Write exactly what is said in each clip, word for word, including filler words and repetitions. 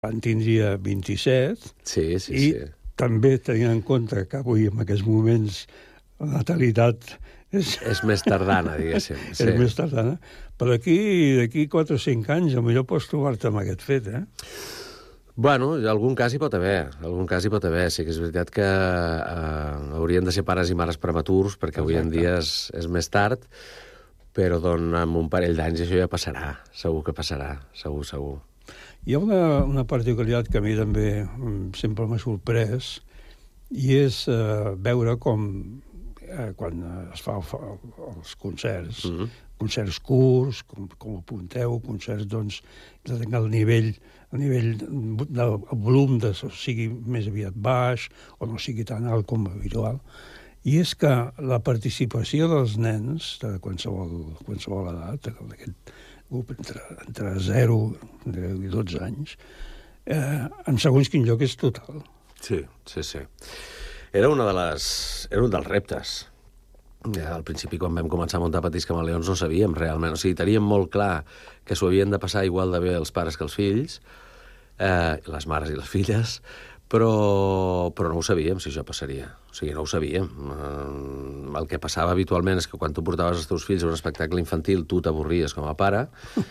en tindria vint-i-set, Sí, sí, i sí. també tenint en compte que avui, en aquests moments, la natalitat és, És més tardana, diguéssim. és Sí. més tardana. Però aquí, d'aquí quatre o cinc anys, potser pots trobar-te amb aquest fet, eh? Bueno, algun cas hi pot haver, algun cas hi pot haver. Sí que és veritat que eh, haurien de ser pares i mares prematurs, perquè avui en Exacte. dia és, és més tard, però doncs, amb un parell d'anys això ja passarà, segur que passarà, segur, segur. Hi ha una, una particularitat que a mi també mm, sempre m'ha sorprès, i és eh, veure com, eh, quan es fa, fa els concerts, mm -hmm. concerts curts, com, com apunteu, concerts, doncs, de tenir el nivell, el nivell del volum de, o sigui més aviat baix, o no sigui tan alt com habitual. I és que la participació dels nens, de qualsevol, qualsevol edat, d'aquest grup entre, entre zero i dotze anys, eh, en segons quin lloc és total. Sí, sí, sí. Era, una de les, era un dels reptes. Ja, al principi, quan vam començar a muntar Petits Camaleons, no sabíem realment. O sigui, teníem molt clar que s'ho havien de passar igual de bé els pares que els fills, eh, les mares i les filles, però, però no ho sabíem, si això passaria. O sigui, no ho sabíem. Eh, el que passava habitualment és que quan tu portaves els teus fills a un espectacle infantil, tu t'avorries com a pare,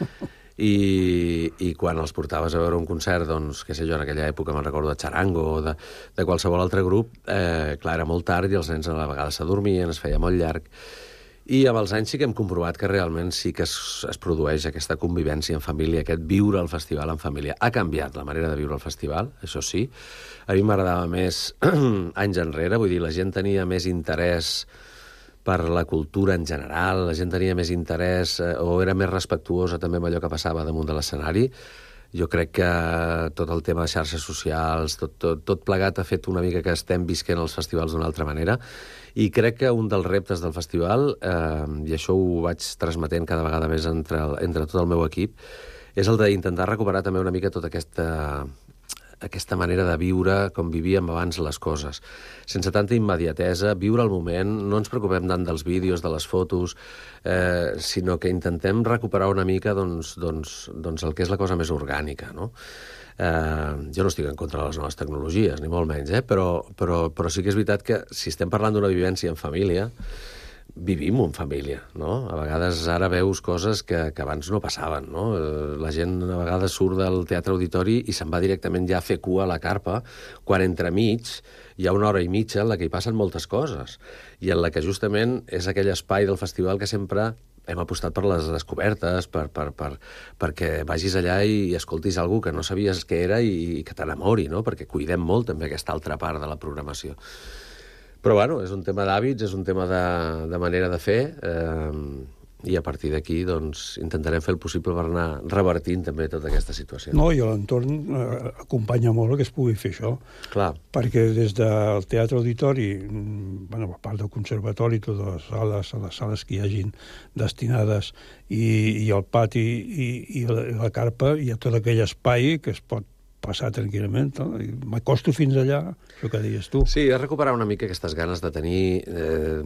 i, i quan els portaves a veure un concert, doncs, què sé jo, en aquella època me'n recordo de Charango o de, de qualsevol altre grup, eh, clar, era molt tard i els nens a la vegada s'adormien, es feia molt llarg. I amb els anys sí que hem comprovat que realment sí que es, es produeix aquesta convivència en família, aquest viure el festival en família. Ha canviat la manera de viure el festival, això sí. A mi m'agradava més anys enrere, vull dir, la gent tenia més interès per la cultura en general, la gent tenia més interès eh, o era més respectuosa també amb allò que passava damunt de l'escenari. Jo crec que tot el tema de xarxes socials, tot, tot, tot plegat ha fet una mica que estem visquent els festivals d'una altra manera, i crec que un dels reptes del festival, eh, i això ho vaig transmetent cada vegada més entre, el, entre tot el meu equip, és el d'intentar recuperar també una mica tota aquesta... aquesta manera de viure com vivíem abans les coses. Sense tanta immediatesa, viure el moment, no ens preocupem tant dels vídeos, de les fotos, eh, sinó que intentem recuperar una mica doncs, doncs, doncs el que és la cosa més orgànica, no? Eh, jo no estic en contra de les noves tecnologies, ni molt menys, eh? però, però, però sí que és veritat que si estem parlant d'una vivència en família, vivim en família, no? A vegades ara veus coses que, que abans no passaven, no? La gent a vegades surt del teatre auditori i se'n va directament ja a fer cua a la carpa, quan entremig hi ha una hora i mitja en la que hi passen moltes coses, i en la que justament és aquell espai del festival que sempre hem apostat per les descobertes, per, per, per, perquè vagis allà i escoltis algú que no sabies què era i, i que t'enamori, no? Perquè cuidem molt també aquesta altra part de la programació. Però, bueno, és un tema d'hàbits, és un tema de, de manera de fer, eh, i a partir d'aquí, doncs, intentarem fer el possible per anar revertint també tota aquesta situació. No, i l'entorn eh, acompanya molt que es pugui fer això. Clar. Perquè des del teatre auditori, bueno, a part del conservatori, totes les sales, les sales que hi hagin destinades, i, i el pati i, i, la, i la carpa, hi ha tot aquell espai que es pot passar tranquil·lament. No? M'acosto fins allà, això que deies tu. Sí, és recuperar una mica aquestes ganes de tenir... Eh,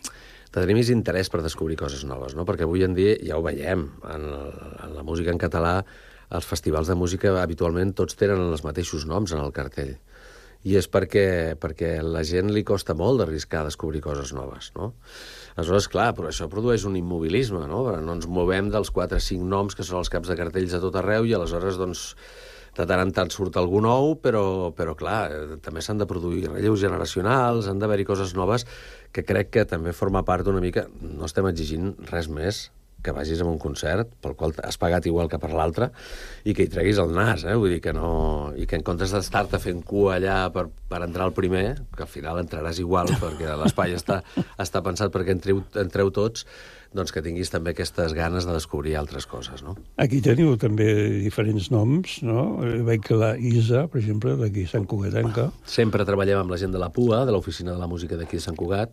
de tenir més interès per descobrir coses noves, no? Perquè avui en dia ja ho veiem, en, el, en la música en català, els festivals de música habitualment tots tenen els mateixos noms en el cartell. I és perquè, perquè a la gent li costa molt d'arriscar a descobrir coses noves, no? Aleshores, clar, però això produeix un immobilisme, no? No ens movem dels quatre o cinc noms que són els caps de cartells a tot arreu i aleshores, doncs, de tant en tant surt algú nou, però, però clar, també s'han de produir relleus generacionals, han d'haver-hi coses noves que crec que també forma part una mica... No estem exigint res més que vagis a un concert pel qual has pagat igual que per l'altre i que hi treguis el nas, eh? Vull dir que no... I que en comptes d'estar-te fent cua allà per, per entrar al primer, que al final entraràs igual perquè l'espai està, està pensat perquè entreu, entreu tots, doncs que tinguis també aquestes ganes de descobrir altres coses, no? Aquí teniu també diferents noms, no? Veig que la Isa, per exemple, d'aquí Sant Cugatenca. Sempre treballem amb la gent de la P U A, de l'Oficina de la Música d'aquí de Sant Cugat,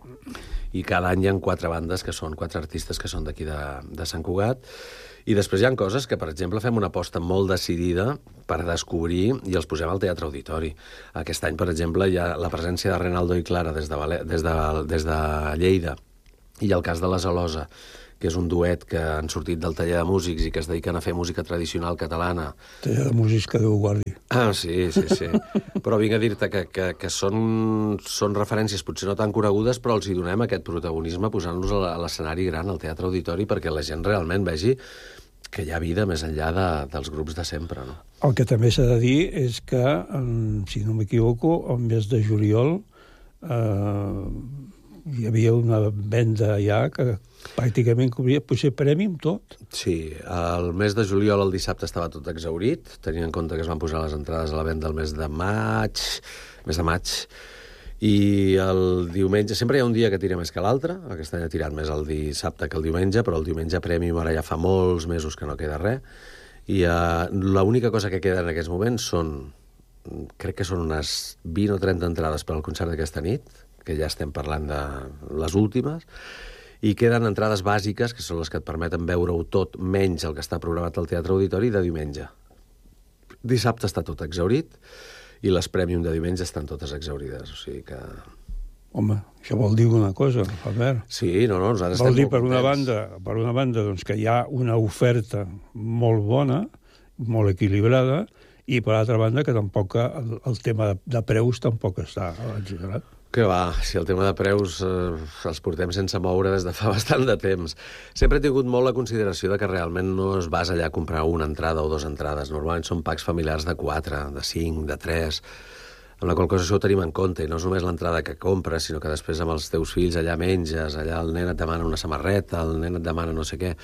i cada any hi ha quatre bandes que són, quatre artistes que són d'aquí de, de Sant Cugat, i després hi ha coses que, per exemple, fem una aposta molt decidida per descobrir i els posem al Teatre Auditori. Aquest any, per exemple, hi ha la presència de Renaldo i Clara des de, des de, des de Lleida, i el cas de la Zelosa, que és un duet que han sortit del taller de músics i que es dediquen a fer música tradicional catalana. Taller de músics que Déu guardi. Ah, sí, sí, sí. Però vinc a dir-te que, que, que són, són referències potser no tan conegudes, però els hi donem aquest protagonisme posant-los a l'escenari gran, al Teatre Auditori, perquè la gent realment vegi que hi ha vida més enllà de, dels grups de sempre, no? El que també s'ha de dir és que, si no m'equivoco, al mes de juliol eh, hi havia una venda ja que pràcticament cobria potser premi amb tot. Sí, el mes de juliol, el dissabte, estava tot exhaurit, tenint en compte que es van posar les entrades a la venda el mes de maig, mes de maig, i el diumenge, sempre hi ha un dia que tira més que l'altre, aquest any ha tirat més el dissabte que el diumenge, però el diumenge Prèmium ara ja fa molts mesos que no queda res, i uh, l'única cosa que queda en aquests moments són, crec que són unes vint o trenta entrades per al concert d'aquesta nit, que ja estem parlant de les últimes, i queden entrades bàsiques, que són les que et permeten veure-ho tot, menys el que està programat al Teatre Auditori, de diumenge. Dissabte està tot exhaurit, i les Prèmium de diumenge estan totes exhaurides, o sigui que... Home, això vol dir una cosa, Albert. Sí, no, no, nosaltres vol estem dir, molt per una contents. banda, per una banda doncs, que hi ha una oferta molt bona, molt equilibrada, i per altra banda que tampoc el, el tema de, de preus tampoc està exagerat. Que va, si el tema de preus eh, els portem sense moure des de fa bastant de temps. Sempre he tingut molt la consideració de que realment no es vas allà a comprar una entrada o dues entrades. Normalment són packs familiars de quatre, de cinc, de tres, amb la qual cosa això ho tenim en compte, i no és només l'entrada que compres, sinó que després amb els teus fills allà menges, allà el nen et demana una samarreta, el nen et demana no sé què,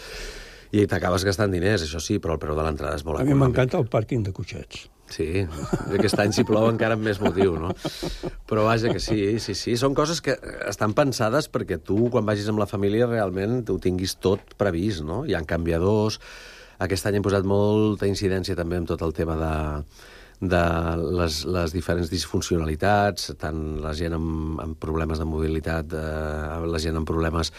i t'acabes gastant diners, això sí, però el preu de l'entrada és molt econòmic. A mi econòmic. m'encanta el pàrquing de cotxets. Sí, aquest any si plou encara amb més motiu, no? Però vaja que sí, sí, sí. Són coses que estan pensades perquè tu, quan vagis amb la família, realment ho tinguis tot previst, no? Hi ha canviadors. Aquest any hem posat molta incidència també en tot el tema de, de les, les diferents disfuncionalitats, tant la gent amb, amb problemes de mobilitat, eh, la gent amb problemes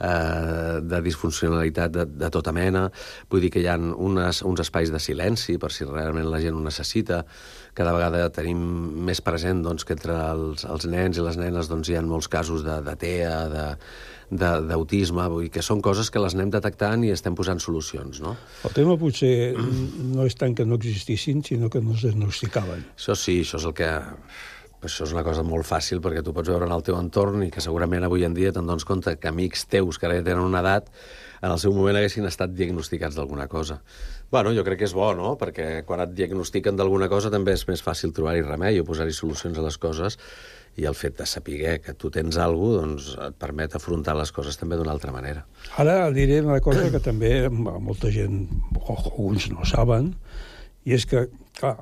eh, de disfuncionalitat de, de tota mena. Vull dir que hi ha unes, uns espais de silenci per si realment la gent ho necessita. Cada vegada tenim més present doncs, que entre els, els nens i les nenes doncs, hi ha molts casos de, de T E A, de, de, d'autisme, vull dir que són coses que les anem detectant i estem posant solucions, no? El tema potser no és tant que no existissin, sinó que no es diagnosticaven. Això sí, això és el que... Això és una cosa molt fàcil perquè tu pots veure en el teu entorn i que segurament avui en dia te'n dones compte que amics teus que ara ja tenen una edat en el seu moment haguessin estat diagnosticats d'alguna cosa. Bueno, jo crec que és bo, no? Perquè quan et diagnostiquen d'alguna cosa també és més fàcil trobar-hi remei o posar-hi solucions a les coses, i el fet de saber que tu tens alguna cosa doncs, et permet afrontar les coses també d'una altra manera. Ara diré una cosa que també molta gent, o alguns no saben, i és que, clar,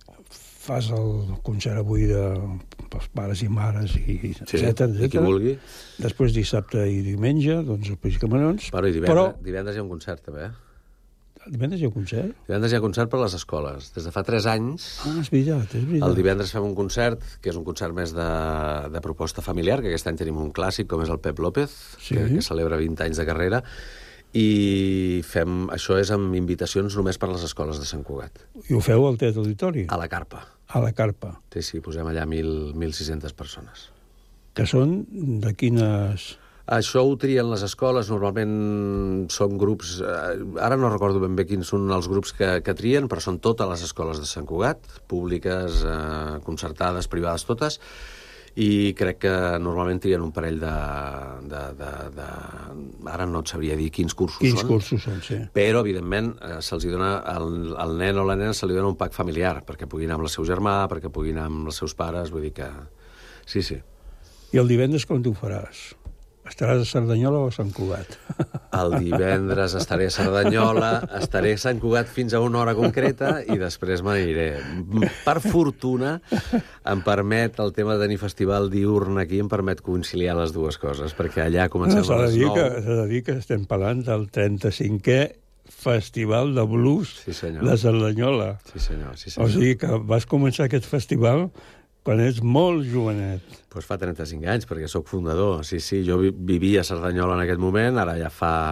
fas el concert avui de pels pares i mares, i Sí, etcètera, i qui vulgui. Després dissabte i diumenge, doncs el Peix Camarons. Però i divendres, però... divendres hi ha un concert, també, eh? Divendres hi ha un concert? Divendres hi ha concert per a les escoles. Des de fa tres anys... Ah, és veritat, és veritat. El divendres fem un concert, que és un concert més de, de proposta familiar, que aquest any tenim un clàssic, com és el Pep López, sí. que, que celebra vint anys de carrera, i fem, això és amb invitacions només per a les escoles de Sant Cugat. I ho feu al Teatre Auditori? A la Carpa. A la Carpa. Sí, sí, posem allà mil sis-centes persones. Que són de quines... Això ho trien les escoles, normalment són grups... Eh, ara no recordo ben bé quins són els grups que, que trien, però són totes les escoles de Sant Cugat, públiques, eh, concertades, privades, totes, i crec que normalment trien un parell de... de, de, de... Ara no et sabria dir quins cursos quins són. Quins cursos són, sí. Però, evidentment, eh, se'ls dona al, al nen o la nena se li dona un pack familiar, perquè pugui anar amb el seu germà, perquè pugui anar amb els seus pares, vull dir que... Sí, sí. I el divendres com t'ho faràs? Estaràs a Cerdanyola o a Sant Cugat? El divendres estaré a Cerdanyola, estaré a Sant Cugat fins a una hora concreta i després me n'aniré. Per fortuna, em permet, el tema de tenir festival diurn aquí, em permet conciliar les dues coses, perquè allà comencem no, a les nou. S'ha de dir que estem parlant del trenta-cinquè Festival de Blues sí, senyor. de Cerdanyola. Sí, senyor, sí, senyor. O sigui que vas començar aquest festival quan ets molt jovenet. Doncs pues fa trenta-cinc anys, perquè sóc fundador. Sí, sí, jo vivia a Cerdanyola en aquest moment, ara ja fa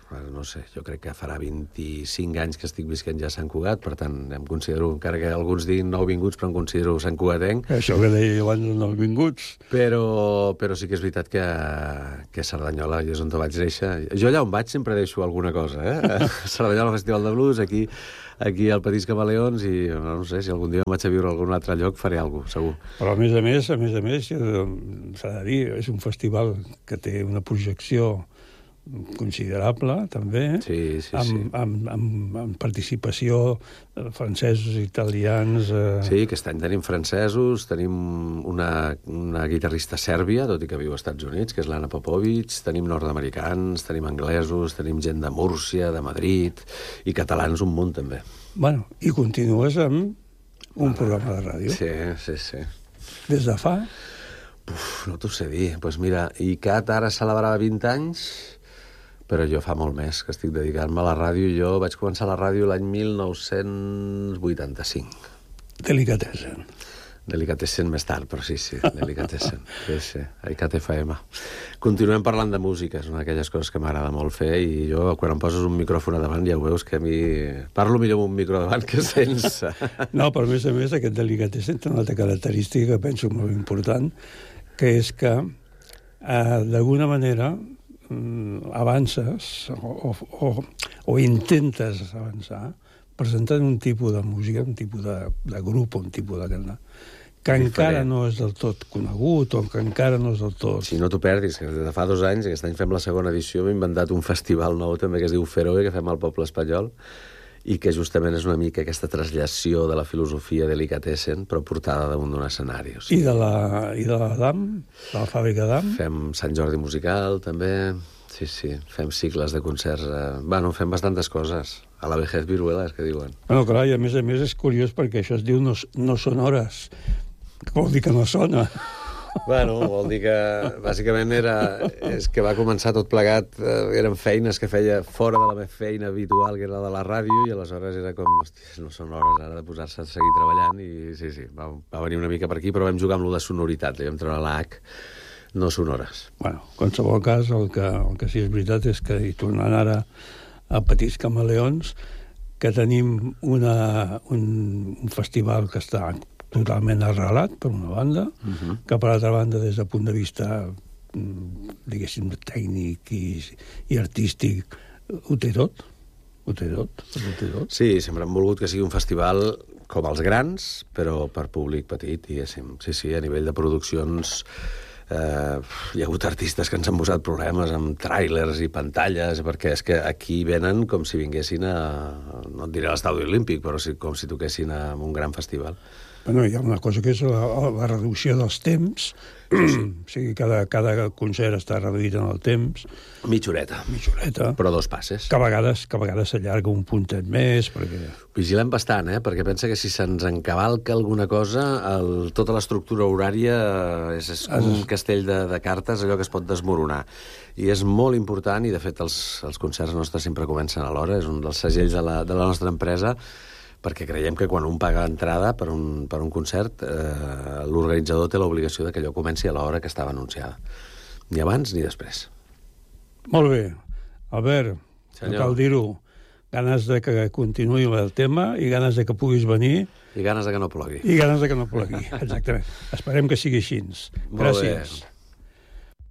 no sé, jo crec que farà vint-i-cinc anys que estic visquent ja a Sant Cugat, per tant, em considero, encara que alguns diguin nouvinguts, però em considero Sant Cugatenc. Això que deia abans dels nouvinguts. Però, però sí que és veritat que, que Cerdanyola és on vaig néixer. Jo allà on vaig sempre deixo alguna cosa, eh? Cerdanyola, Festival de Blues, aquí, aquí al Petits Camaleons, i no sé, si algun dia em vaig a viure a algun altre lloc faré alguna cosa, segur. Però a més a més, a més a més, s'ha de dir, és un festival que té una projecció considerable, també, sí, sí, amb, sí. Amb, amb, amb participació de francesos, italians... Eh... Sí, aquest any tenim francesos, tenim una, una guitarrista sèrbia, tot i que viu als Estats Units, que és l'Anna Popovic, tenim nord-americans, tenim anglesos, tenim gent de Múrcia, de Madrid, i catalans un munt, també. Bueno, i continues amb un ah, programa de ràdio. Sí, sí, sí. Des de fa? Uf, no t'ho sé dir. Doncs pues mira, I C A T ara celebrava vint anys, però jo fa molt més que estic dedicant-me a la ràdio. Jo vaig començar a la ràdio l'any mil nou-cents vuitanta-cinc. Delicatessen. Delicatessen més tard, però sí, sí, Delicatessen. Sí, sí, I C A T F M. Continuem parlant de música, és una d'aquelles coses que m'agrada molt fer, i jo, quan em poses un micròfon a davant, ja ho veus que a mi... Parlo millor amb un micro davant que sense. No, però a més a més, aquest Delicatessen té una altra característica que penso molt important, que és que, eh, d'alguna manera, avances o, o, o intentes avançar presentant un tipus de música, un tipus de, de grup, un tipus de cantant, que diferent. Encara no és del tot conegut o que encara no és del tot... Si no t'ho perdis, que des de fa dos anys, aquest any fem la segona edició, hem inventat un festival nou també que es diu Feroe, que fem al poble espanyol, i que justament és una mica aquesta traslació de la filosofia de Delicatessen, però portada damunt d'un escenari. O sigui. I de la, i de la D A M? De la fàbrica D A M? Fem Sant Jordi Musical, també. Sí, sí, fem cicles de concerts. Eh... Bueno, fem bastantes coses. A la vejez viruela, és que diuen. Bueno, clar, i a més a més és curiós perquè això es diu no, no són hores. Que vol dir que no sona. Bueno, vol dir que bàsicament era... És que va començar tot plegat, eh, eren feines que feia fora de la meva feina habitual, que era la de la ràdio, i aleshores era com, hòstia, no són hores ara de posar-se a seguir treballant, i sí, sí, va, va venir una mica per aquí, però vam jugar amb lo de sonoritat, li vam treure la H, no sonores. Bueno, en qualsevol cas, el que, el que sí és veritat és que, i tornant ara a Petits Camaleons, que tenim una, un, un festival que està totalment arrelat, per una banda, uh-huh. que per altra banda, des del punt de vista, diguéssim, tècnic i, i artístic, ho té tot. Ho té tot, ho té tot. Sí, sempre hem volgut que sigui un festival com els grans, però per públic petit, diguéssim. Sí, sí, a nivell de produccions... Eh, hi ha hagut artistes que ens han posat problemes amb tràilers i pantalles, perquè és que aquí venen com si vinguessin a, no et diré a l'Estadi Olímpic, però sí, com si toquessin a un gran festival. Bueno, hi ha una cosa que és la, la reducció dels temps. Sí, sí. O sigui, cada, cada concert està reduït en el temps. Mitja horeta. Mitja horeta. Però dos passes. Que a vegades, que a vegades s'allarga un puntet més, perquè... Vigilem bastant, eh? Perquè pensa que si se'ns encavalca alguna cosa, el, tota l'estructura horària és, és com un castell de, de cartes, allò que es pot desmoronar. I és molt important, i de fet els, els concerts nostres sempre comencen a l'hora, és un dels segells de la, de la nostra empresa, perquè creiem que quan un paga entrada per un, per un concert, eh, l'organitzador té l'obligació de que allò comenci a l'hora que estava anunciada. Ni abans ni després. Molt bé. Albert, senyor, no cal dir-ho, ganes de que continuï el tema i ganes de que puguis venir. I ganes de que no plogui. I ganes de que no plogui, exactament. Esperem que sigui així. Gràcies.